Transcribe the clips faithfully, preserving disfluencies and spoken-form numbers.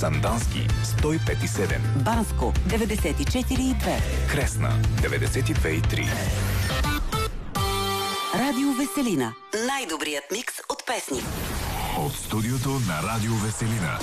Сандански сто и пет и седем, Банско деветдесет и четири и две, Кресна деветдесет и две и три. Радио Веселина. Най-добрият микс от песни. От студиото на Радио Веселина.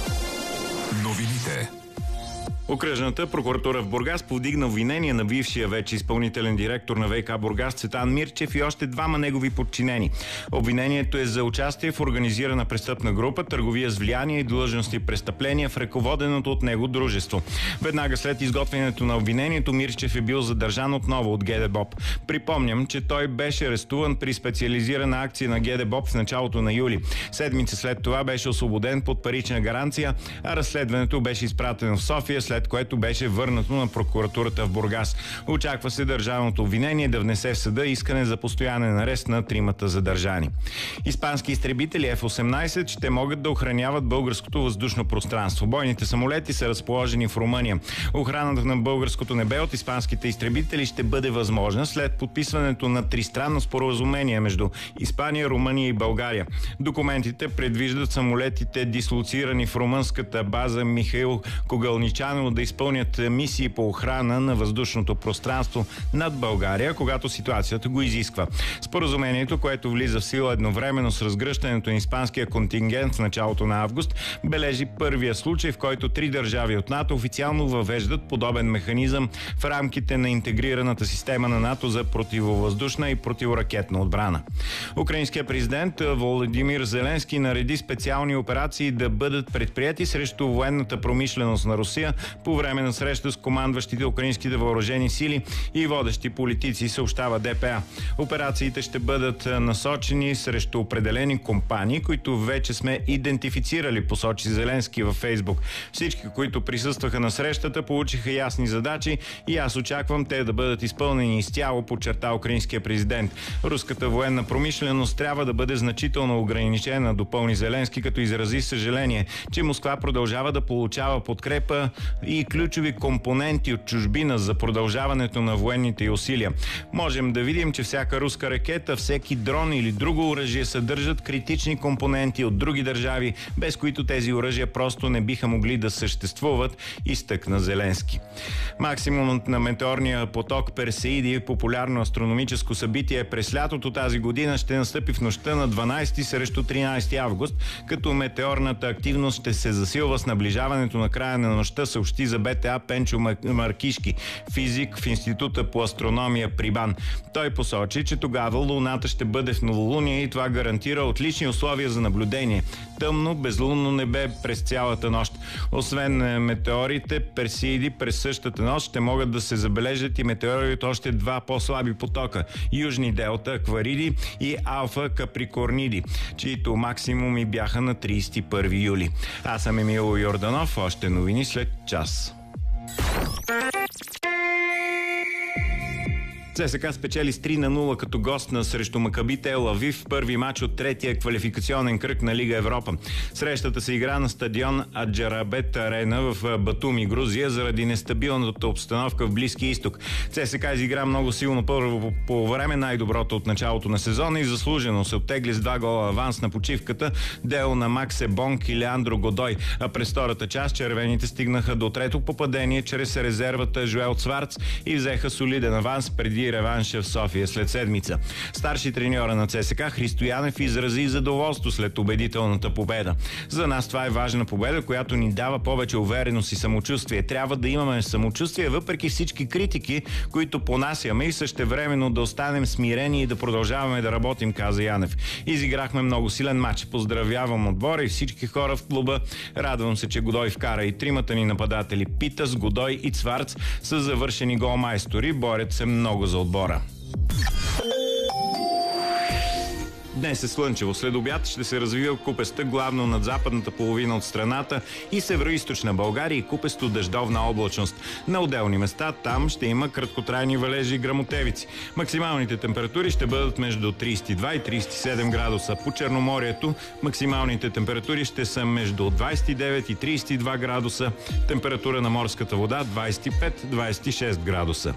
Новините. Окръжната прокуратура в Бургас повдигна обвинение на бившия вече изпълнителен директор на ВиК Бургас Цветан Мирчев и още двама негови подчинени. Обвинението е за участие в организирана престъпна група, търговия с влияние и длъжностни престъпления в ръководеното от него дружество. Веднага след изготвянето на обвинението Мирчев е бил задържан отново от ГДБОП. Припомням, че той беше арестуван при специализирана акция на ГДБОП в началото на юли. Седмица след това беше освободен под парична гаранция, а разследването беше изпратено в София, след след което беше върнато на прокуратурата в Бургас. Очаква се държавното обвинение да внесе в съда искане за постоянен арест на тримата задържани. Испански изтребители Еф осемнайсет ще могат да охраняват българското въздушно пространство. Бойните самолети са разположени в Румъния. Охраната на българското небе от испанските изтребители ще бъде възможна след подписването на тристранно споразумение между Испания, Румъния и България. Документите предвиждат самолетите, дислоцирани в румънската база Михаил Когълничанов, да изпълнят мисии по охрана на въздушното пространство над България, когато ситуацията го изисква. Споразумението, което влиза в сила едновременно с разгръщането на испанския контингент в началото на август, бележи първия случай, в който три държави от НАТО официално въвеждат подобен механизъм в рамките на интегрираната система на НАТО за противовъздушна и противоракетна отбрана. Украинският президент Володимир Зеленски нареди специални операции да бъдат предприяти срещу военната промишленост на Русия по време на среща с командващите украинските въоръжени сили и водещи политици, съобщава ДПА. Операциите ще бъдат насочени срещу определени компании, които вече сме идентифицирали, посочи Зеленски във Фейсбук. Всички, които присъстваха на срещата, получиха ясни задачи и аз очаквам те да бъдат изпълнени изцяло, подчерта украинския президент. Руската военна промишленост трябва да бъде значително ограничена, допълни Зеленски, като изрази съжаление, че Москва продължава да получава подкрепа и ключови компоненти от чужбина за продължаването на военните й усилия. Можем да видим, че всяка руска ракета, всеки дрон или друго оръжие съдържат критични компоненти от други държави, без които тези оръжия просто не биха могли да съществуват, изтъкна Зеленски. Максимумът на метеорния поток Персеиди, популярно астрономическо събитие през лятото тази година, ще настъпи в нощта на дванайсети срещу тринайсети август, като метеорната активност ще се засилва с наближаването на края на нощта, съобщи за БТА Пенчо Маркишки, физик в Института по астрономия при БАН. Той посочи, че тогава Луната ще бъде в новолуние и това гарантира отлични условия за наблюдение. Тъмно, безлунно небе през цялата нощ. Освен метеорите, Персеиди през същата нощ ще могат да се забележат и метеори от още два по-слаби потока – Южни Делта Аквариди и Алфа Каприкорниди, чието максимуми бяха на трийсет и първи юли. Аз съм Емил Йорданов, още новини след час. ЦСКА спечели с три на нула като гост на срещу Макаби Тел Авив в първи матч от третия квалификационен кръг на Лига Европа. Срещата се игра на стадион Аджарабет Арена в Батуми, Грузия, заради нестабилната обстановка в Близкия изток. ЦСКА изигра много силно първо по време, най-доброто от началото на сезона и заслужено се оттегли с два гола аванс на почивката, дело на Максе Бонк и Леандро Годой, а през втората част червените стигнаха до трето попадение чрез резервата Жуел Цварц и взеха солиден аванс преди реванша в София след седмица. Старши треньора на ЦСКА Христо Янев изрази задоволство след убедителната победа. За нас това е важна победа, която ни дава повече увереност и самочувствие. Трябва да имаме самочувствие въпреки всички критики, които понасяме, и същевременно да останем смирени и да продължаваме да работим, каза Янев. Изиграхме много силен матч. Поздравявам отбора и всички хора в клуба. Радвам се, че Годой вкара и тримата ни нападатели Питас, Годой и Цварц са завършени голмайстори, борят се много за отбора. Днес е слънчево. След обяд ще се развива купеста главно над западната половина от страната и североизточна България и купесто дъждовна облачност. На отделни места там ще има краткотрайни валежи и гръмотевици. Максималните температури ще бъдат между трийсет и два и трийсет и седем градуса. По Черноморието максималните температури ще са между двайсет и девет и трийсет и два градуса. Температура на морската вода двайсет и пет до двайсет и шест градуса.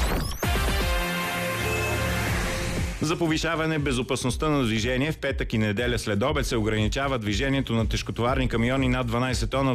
За повишаване безопасността на движение в петък и неделя след обед се ограничава движението на тежкотоварни камиони над дванайсет тона